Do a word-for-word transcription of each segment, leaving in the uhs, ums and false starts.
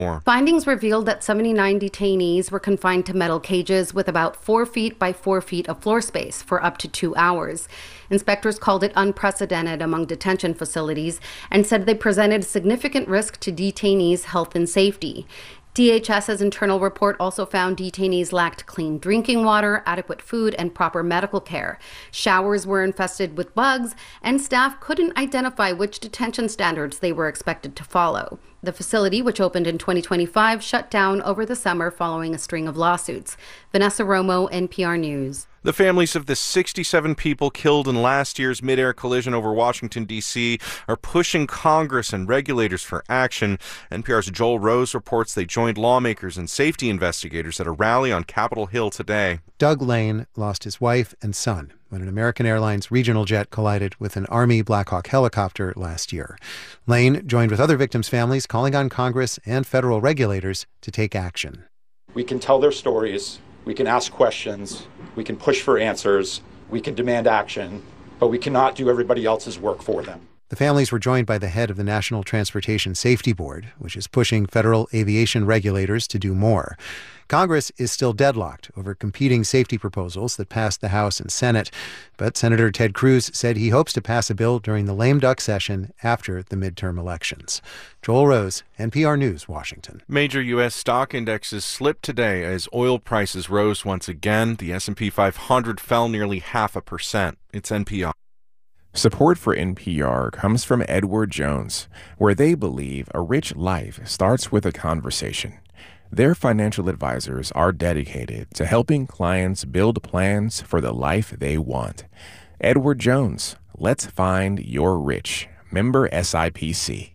Findings revealed that seventy-nine detainees were confined to metal cages with about four feet by four feet of floor space for up to two hours. Inspectors called it unprecedented among detention facilities and said they presented significant risk to detainees' health and safety. DHS's internal report also found detainees lacked clean drinking water, adequate food, and proper medical care. Showers were infested with bugs, and staff couldn't identify which detention standards they were expected to follow. The facility, which opened in twenty twenty-five, shut down over the summer following a string of lawsuits. Vanessa Romo, N P R News. The families of the sixty-seven people killed in last year's mid-air collision over Washington, D C are pushing Congress and regulators for action. N P R's Joel Rose reports they joined lawmakers and safety investigators at a rally on Capitol Hill today. Doug Lane lost his wife and son when an American Airlines regional jet collided with an Army Black Hawk helicopter last year. Lane joined with other victims' families calling on Congress and federal regulators to take action. We can tell their stories, we can ask questions, we can push for answers, we can demand action, but we cannot do everybody else's work for them. The families were joined by the head of the National Transportation Safety Board, which is pushing federal aviation regulators to do more. Congress is still deadlocked over competing safety proposals that passed the House and Senate, but Senator Ted Cruz said he hopes to pass a bill during the lame duck session after the midterm elections. Joel Rose, N P R News, Washington. Major U S stock indexes slipped today as oil prices rose once again. The S and P five hundred fell nearly half a percent. It's N P R. Support for N P R comes from Edward Jones, where they believe a rich life starts with a conversation. Their financial advisors are dedicated to helping clients build plans for the life they want. Edward Jones, let's find your rich. Member S I P C.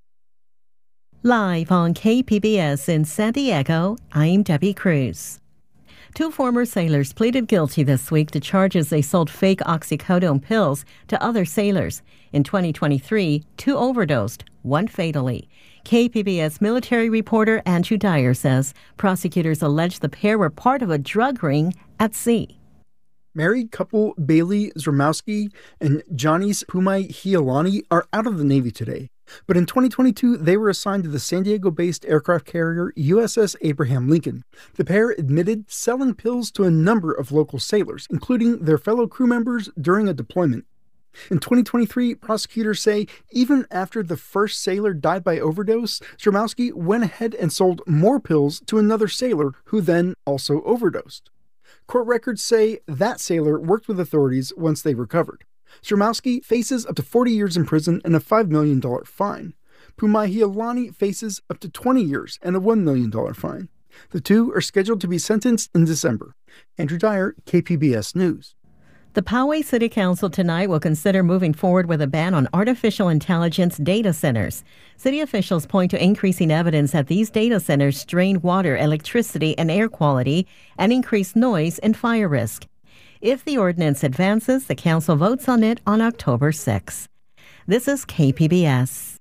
Live on K P B S in San Diego, I'm Debbie Cruz. Two former sailors pleaded guilty this week to charges they sold fake oxycodone pills to other sailors. In twenty twenty-three, two overdosed, one fatally. K P B S military reporter Andrew Dyer says prosecutors allege the pair were part of a drug ring at sea. Married couple Bailey Zermowski and Johnny's Pumai Hialani are out of the Navy today. But in twenty twenty-two, they were assigned to the San Diego-based aircraft carrier U S S Abraham Lincoln. The pair admitted selling pills to a number of local sailors, including their fellow crew members during a deployment. In twenty twenty-three, prosecutors say even after the first sailor died by overdose, Zermowski went ahead and sold more pills to another sailor who then also overdosed. Court records say that sailor worked with authorities once they recovered. Zermowski faces up to forty years in prison and a five million dollars fine. Pumai Hialani faces up to twenty years and a one million dollars fine. The two are scheduled to be sentenced in December. Andrew Dyer, K P B S News. The Poway City Council tonight will consider moving forward with a ban on artificial intelligence data centers. City officials point to increasing evidence that these data centers strain water, electricity, and air quality and increase noise and fire risk. If the ordinance advances, the council votes on it on October sixth. This is K P B S.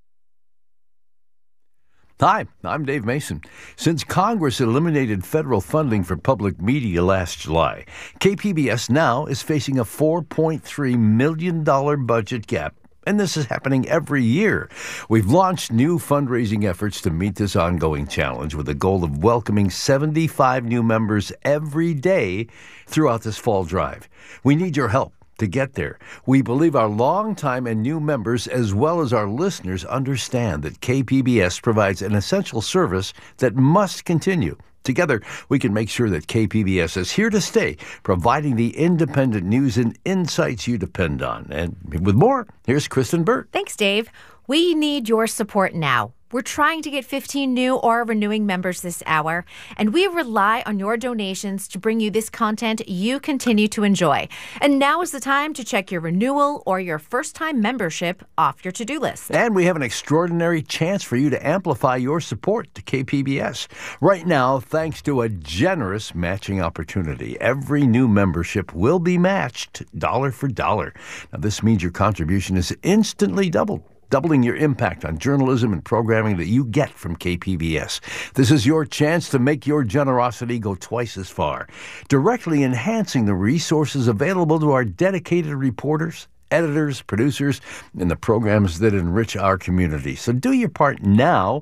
Hi, I'm Dave Mason. Since Congress eliminated federal funding for public media last July, K P B S now is facing a four point three million dollars budget gap. And this is happening every year. We've launched new fundraising efforts to meet this ongoing challenge with the goal of welcoming seventy-five new members every day throughout this fall drive. We need your help to get there. We believe our longtime and new members, as well as our listeners, understand that K P B S provides an essential service that must continue. Together, we can make sure that K P B S is here to stay, providing the independent news and insights you depend on. And with more, here's Kristen Burt. Thanks, Dave. We need your support now. We're trying to get fifteen new or renewing members this hour, and we rely on your donations to bring you this content you continue to enjoy. And now is the time to check your renewal or your first-time membership off your to-do list. And we have an extraordinary chance for you to amplify your support to K P B S. Right now, thanks to a generous matching opportunity, every new membership will be matched dollar for dollar. Now, this means your contribution is instantly doubled, doubling your impact on journalism and programming that you get from K P B S. This is your chance to make your generosity go twice as far, directly enhancing the resources available to our dedicated reporters, editors, producers, and the programs that enrich our community. So do your part now.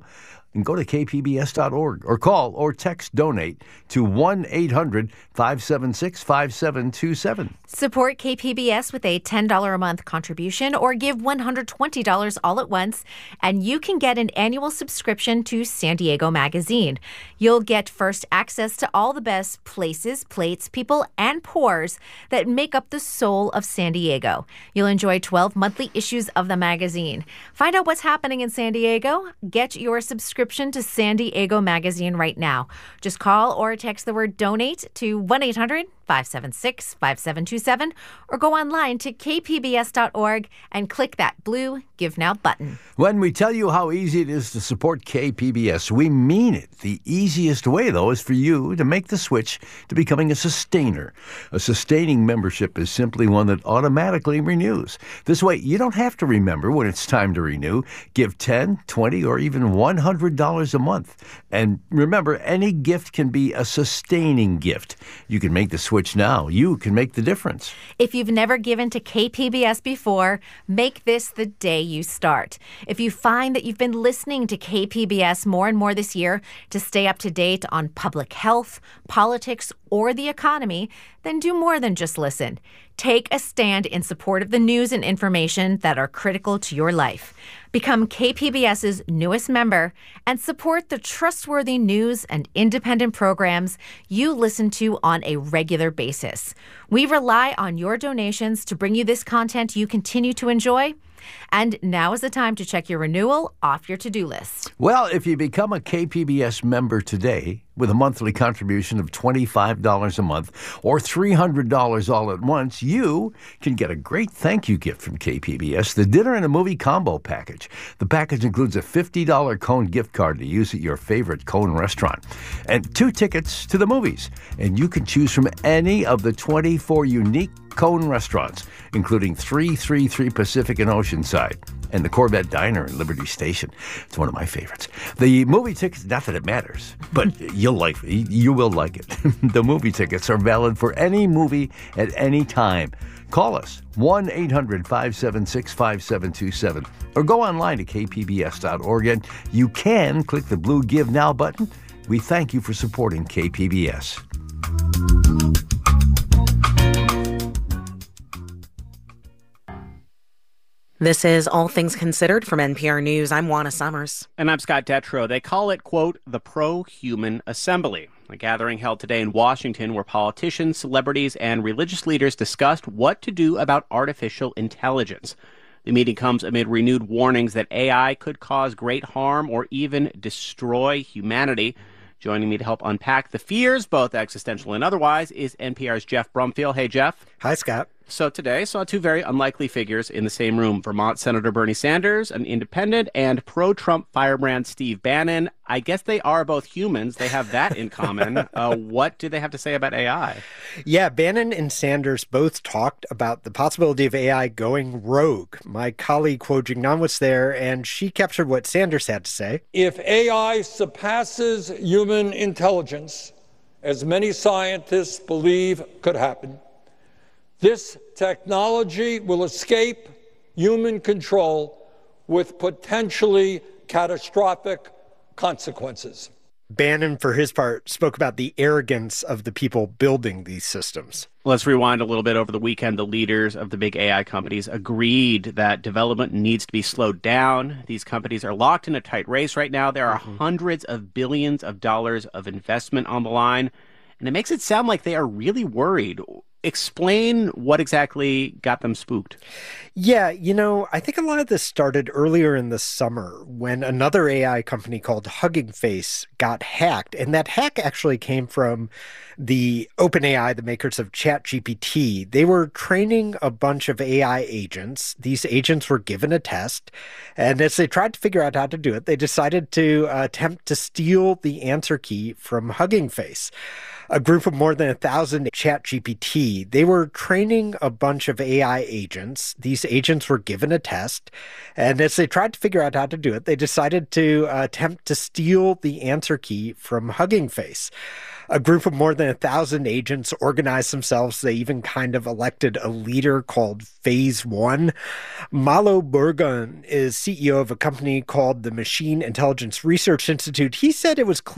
and go to k p b s dot org or call or text donate to one eight hundred five seven six five seven two seven. Support K P B S with a ten dollars a month contribution or give one hundred twenty dollars all at once, and you can get an annual subscription to San Diego Magazine. You'll get first access to all the best places, plates, people, and pours that make up the soul of San Diego. You'll enjoy twelve monthly issues of the magazine. Find out what's happening in San Diego. Get your subscription to San Diego Magazine right now. Just call or text the word donate to one eight hundred five seven six five seven two seven or go online to k p b s dot org and click that blue Give Now button. When we tell you how easy it is to support K P B S, we mean it. The easiest way, though, is for you to make the switch to becoming a sustainer. A sustaining membership is simply one that automatically renews. This way, you don't have to remember when it's time to renew. Give ten dollars, twenty dollars, or even one hundred dollars a month. And remember, any gift can be a sustaining gift. You can make the switch now. You can make the difference. If you've never given to K P B S before, make this the day you start. If you find that you've been listening to K P B S more and more this year to stay up to date on public health, politics, or the economy, then do more than just listen. Take a stand in support of the news and information that are critical to your life. Become KPBS's newest member and support the trustworthy news and independent programs you listen to on a regular basis. We rely on your donations to bring you this content you continue to enjoy. And now is the time to check your renewal off your to-do list. Well, if you become a K P B S member today with a monthly contribution of twenty-five dollars a month or three hundred dollars all at once, you can get a great thank you gift from K P B S, the Dinner and a Movie Combo Package. The package includes a fifty dollars Cone gift card to use at your favorite Cone restaurant and two tickets to the movies. And you can choose from any of the twenty-four unique Cone restaurants, including three thirty-three Pacific and Oceanside, and the Corvette Diner in Liberty Station. It's one of my favorites. The movie tickets, not that it matters, but you'll like you will like it. The movie tickets are valid for any movie at any time. Call us, one eight hundred five seven six five seven two seven, or go online to k p b s dot org, and you can click the blue Give Now button. We thank you for supporting K P B S. This is All Things Considered from N P R News. I'm Juana Summers. And I'm Scott Detrow. They call it, quote, the Pro-Human Assembly, a gathering held today in Washington where politicians, celebrities, and religious leaders discussed what to do about artificial intelligence. The meeting comes amid renewed warnings that A I could cause great harm or even destroy humanity. Joining me to help unpack the fears, both existential and otherwise, is N P R's Jeff Brumfield. Hey, Jeff. Hi, Scott. So today saw two very unlikely figures in the same room. Vermont Senator Bernie Sanders, an independent, and pro-Trump firebrand Steve Bannon. I guess they are both humans. They have that in common. Uh, what do they have to say about A I? Yeah, Bannon and Sanders both talked about the possibility of A I going rogue. My colleague Kuo Jingnan was there, and she captured what Sanders had to say. If A I surpasses human intelligence, as many scientists believe could happen, this technology will escape human control with potentially catastrophic consequences. Bannon, for his part, spoke about the arrogance of the people building these systems. Let's rewind a little bit. Over the weekend, the leaders of the big A I companies agreed that development needs to be slowed down. These companies are locked in a tight race right now. There are mm-hmm. hundreds of billions of dollars of investment on the line, and it makes it sound like they are really worried. Explain what exactly got them spooked. Yeah, you know, I think a lot of this started earlier in the summer when another A I company called Hugging Face got hacked. And that hack actually came from the OpenAI, the makers of ChatGPT. They were training a bunch of A I agents. These agents were given a test. And as they tried to figure out how to do it, they decided to uh, attempt to steal the answer key from Hugging Face. A group of more than a thousand ChatGPT. They were training a bunch of A I agents. These agents were given a test. And as they tried to figure out how to do it, they decided to uh, attempt to steal the answer key from Hugging Face. A group of more than a thousand agents organized themselves. They even kind of elected a leader called Phase One. Malo Burgon is C E O of a company called the Machine Intelligence Research Institute. He said it was clear